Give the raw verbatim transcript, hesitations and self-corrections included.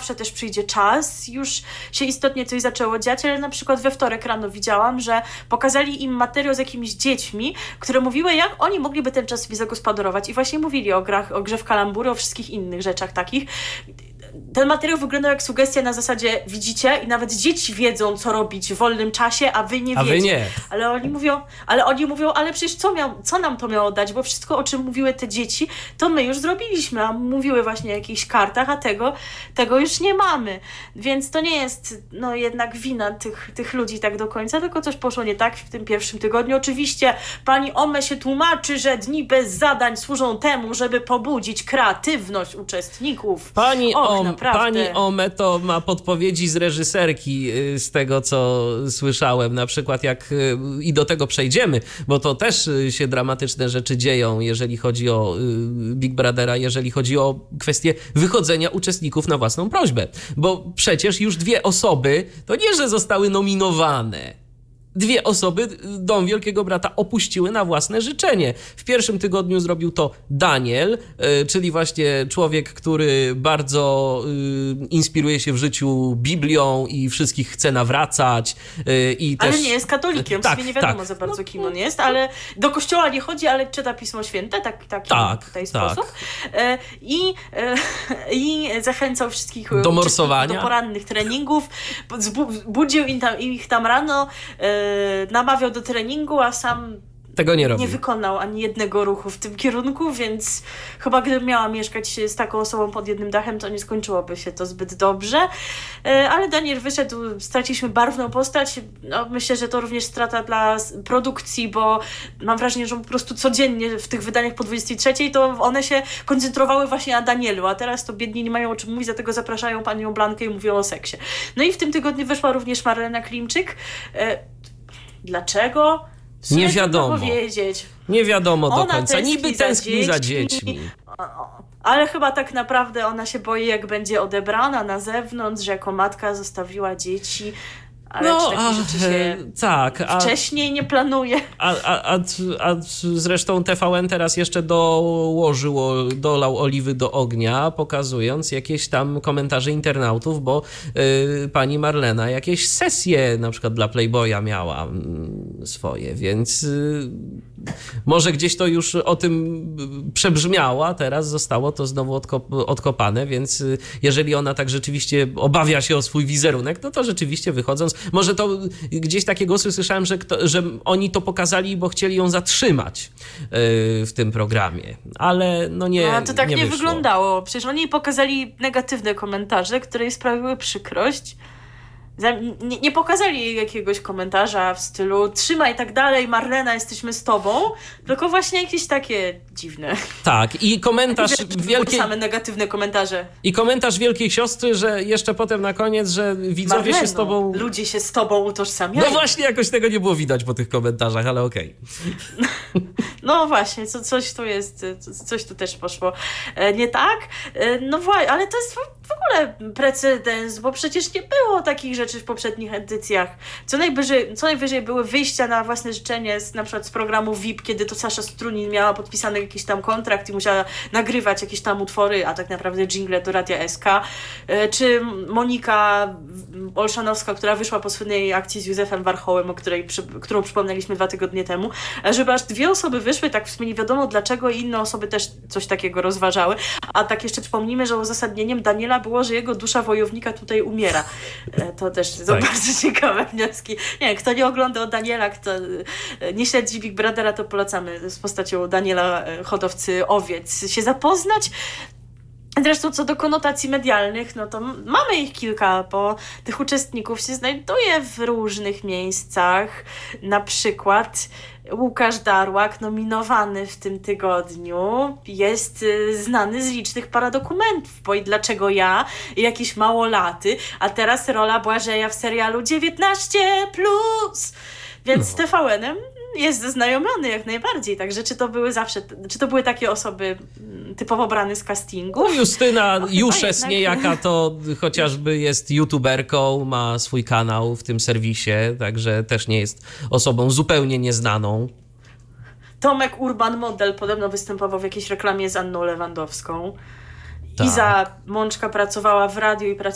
zawsze też przyjdzie czas, już się istotnie coś zaczęło dziać, ale na przykład we wtorek rano widziałam, że pokazali im materiał z jakimiś dziećmi, które mówiły, jak oni mogliby ten czas sobie zagospodarować i właśnie mówili o grach, o grze w kalambury, o wszystkich innych rzeczach takich. Ten materiał wyglądał jak sugestia na zasadzie, widzicie, i nawet dzieci wiedzą, co robić w wolnym czasie, a wy nie a wiecie. Wy nie. Ale oni mówią, ale oni mówią, ale przecież co, miał, co nam to miało dać, bo wszystko, o czym mówiły te dzieci, to my już zrobiliśmy, a mówiły właśnie o jakichś kartach, a tego, tego już nie mamy. Więc to nie jest no jednak wina tych, tych ludzi tak do końca, tylko coś poszło nie tak w tym pierwszym tygodniu. Oczywiście pani Ome się tłumaczy, że dni bez zadań służą temu, żeby pobudzić kreatywność uczestników. Pani Och, Om, naprawdę. Pani Ome to ma podpowiedzi z reżyserki, z tego co słyszałem, na przykład jak, i do tego przejdziemy, bo to też się dramatyczne rzeczy dzieją, jeżeli chodzi o Big Brothera, jeżeli chodzi o kwestię wychodzenia uczestników na własną prośbę, bo przecież już dwie osoby, to nie, że zostały nominowane. Dwie osoby Dom Wielkiego Brata opuściły na własne życzenie. W pierwszym tygodniu zrobił to Daniel, czyli właśnie człowiek, który bardzo inspiruje się w życiu Biblią i wszystkich chce nawracać. I ale też... nie jest katolikiem, tak, sobie nie wiadomo tak. za bardzo, kim on jest, ale do kościoła nie chodzi, ale czyta Pismo Święte, tak, taki tak, tutaj tak. sposób. I, I zachęcał wszystkich do morsowania, do porannych treningów, budził ich tam, ich tam rano, namawiał do treningu, a sam tego nie robił. Nie wykonał ani jednego ruchu w tym kierunku, więc chyba gdybym miała mieszkać z taką osobą pod jednym dachem, to nie skończyłoby się to zbyt dobrze. Ale Daniel wyszedł, straciliśmy barwną postać. No, myślę, że to również strata dla produkcji, bo mam wrażenie, że po prostu codziennie w tych wydaniach po dwudziestej trzeciej to one się koncentrowały właśnie na Danielu, a teraz to biedni nie mają o czym mówić, dlatego zapraszają panią Blankę i mówią o seksie. No i w tym tygodniu wyszła również Marlena Klimczyk. Dlaczego? Nie wiadomo. Powiedzieć. Nie wiadomo do ona końca. Niby tęskni za dziećmi. Za dziećmi. Ale chyba tak naprawdę ona się boi, jak będzie odebrana na zewnątrz, że jako matka zostawiła dzieci. Ale no, czy takie a, rzeczy się tak, a, wcześniej nie planuje? A, a, a, a zresztą T V N teraz jeszcze dołożył, dolał oliwy do ognia, pokazując jakieś tam komentarze internautów, bo y, pani Marlena jakieś sesje na przykład dla Playboya miała y, swoje, więc y, może gdzieś to już o tym przebrzmiało, a teraz zostało to znowu odkop- odkopane, więc y, jeżeli ona tak rzeczywiście obawia się o swój wizerunek, no to rzeczywiście wychodząc, może to gdzieś takie głosy słyszałem, że, kto, że oni to pokazali, bo chcieli ją zatrzymać yy, w tym programie, ale no nie, no, to tak nie, nie wyszło. wyglądało. Przecież oni pokazali negatywne komentarze, które jej sprawiły przykrość. Nie, nie pokazali jej jakiegoś komentarza w stylu trzymaj tak dalej, Marlena, jesteśmy z tobą, tylko właśnie jakieś takie dziwne. Tak, i komentarz wielkiej... same negatywne komentarze. I komentarz wielkiej siostry, że jeszcze potem na koniec, że widzowie Marleno, się z tobą... ludzie się z tobą utożsamiają. No właśnie, jakoś tego nie było widać po tych komentarzach, ale okej. Okay. No właśnie, co, coś tu jest, coś tu też poszło nie tak. No właśnie, ale to jest w ogóle precedens, bo przecież nie było takich rzeczy w poprzednich edycjach. Co najwyżej, co najwyżej były wyjścia na własne życzenie z, na przykład z programu V I P, kiedy to Sasza Strunin miała podpisany jakiś tam kontrakt i musiała nagrywać jakieś tam utwory, a tak naprawdę dżingle do Radia S K. Czy Monika Olszanowska, która wyszła po słynnej akcji z Józefem Warchołem, o której, którą przypomnieliśmy dwa tygodnie temu, żeby aż dwie osoby wyszły, tak w sumie nie wiadomo dlaczego i inne osoby też coś takiego rozważały. A tak jeszcze przypomnijmy, że uzasadnieniem Daniela było, że jego dusza wojownika tutaj umiera. To też są tak. bardzo ciekawe wnioski. Nie, kto nie oglądał Daniela, kto nie śledzi Big Brothera, to polecamy z postacią Daniela, hodowcy owiec, się zapoznać. Zresztą co do konotacji medialnych, no to mamy ich kilka, bo tych uczestników się znajduje w różnych miejscach. Na przykład Łukasz Darłak, nominowany w tym tygodniu, jest znany z licznych paradokumentów, bo i Dlaczego ja, i jakieś Małolaty, a teraz rola Błażeja w serialu dziewiętnaście plus, więc z T V N-em jest zaznajomiony jak najbardziej, także czy to były zawsze, czy to były takie osoby typowo brane z castingu? No Justyna no, Juszes niejaka to chociażby jest youtuberką, ma swój kanał w tym serwisie, także też nie jest osobą zupełnie nieznaną. Tomek Urban Model podobno występował w jakiejś reklamie z Anną Lewandowską. Tak. Iza Mączka pracowała w radiu i pracowała